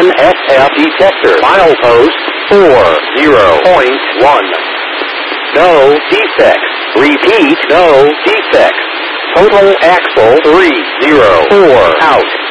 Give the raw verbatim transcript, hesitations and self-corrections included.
N S F detector. Milepost four zero point one. No defects. Repeat, no defects. Total axle three zero four out.